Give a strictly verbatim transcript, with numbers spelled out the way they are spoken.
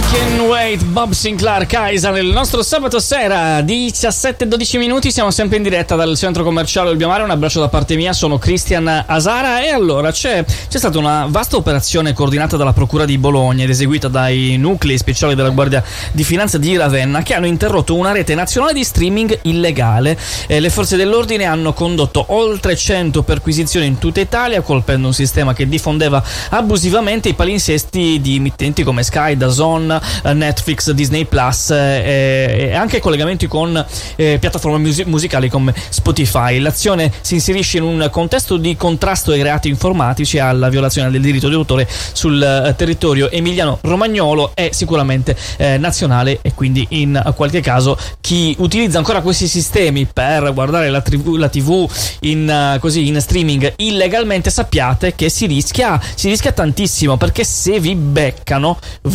Wait, Bob Sinclair, Kaisa, nel nostro sabato sera diciassette dodici minuti. Siamo sempre in diretta dal centro commerciale Olbiomare. Un abbraccio da parte mia, sono Cristian Asara. E allora c'è, c'è stata una vasta operazione coordinata dalla Procura di Bologna ed eseguita dai nuclei speciali della Guardia di Finanza di Ravenna, che hanno interrotto una rete nazionale di streaming illegale. Eh, le forze dell'ordine hanno condotto oltre cento perquisizioni in tutta Italia, colpendo un sistema che diffondeva abusivamente i palinsesti di emittenti come Sky, DAZN, Netflix, Disney Plus eh, e anche collegamenti con eh, piattaforme mus- musicali come Spotify. L'azione si inserisce in un contesto di contrasto ai reati informatici e alla violazione del diritto di autore sul eh, territorio emiliano-romagnolo e sicuramente eh, nazionale, e quindi in qualche caso chi utilizza ancora questi sistemi per guardare la, triv- la tivù in, uh, così, in streaming illegalmente, sappiate che si rischia, si rischia tantissimo, perché se vi beccano